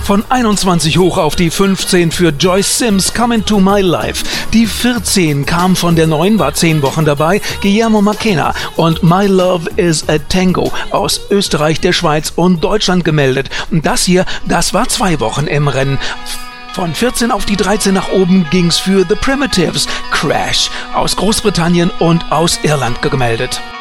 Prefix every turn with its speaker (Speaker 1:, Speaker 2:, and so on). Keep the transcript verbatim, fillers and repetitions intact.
Speaker 1: Von einundzwanzig hoch auf die fünfzehn für Joyce Sims, Come Into My Life. Die vierzehn kam von der neun, war zehn Wochen dabei, Guillermo Macena und My Love is a Tango aus Österreich, der Schweiz und Deutschland gemeldet. Und das hier, das war zwei Wochen im Rennen. Von vierzehn auf die dreizehn nach oben ging's für The Primitives, Crash aus Großbritannien und aus Irland gemeldet.